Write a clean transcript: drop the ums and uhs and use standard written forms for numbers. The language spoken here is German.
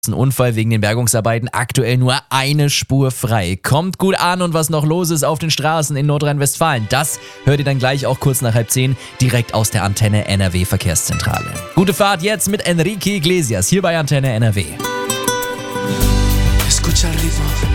Ein Unfall wegen den Bergungsarbeiten, aktuell nur eine Spur frei. Kommt gut an und was noch los ist auf den Straßen in Nordrhein-Westfalen, das hört ihr dann gleich auch kurz nach 9:30 direkt aus der Antenne NRW Verkehrszentrale. Gute Fahrt jetzt mit Enrique Iglesias hier bei Antenne NRW.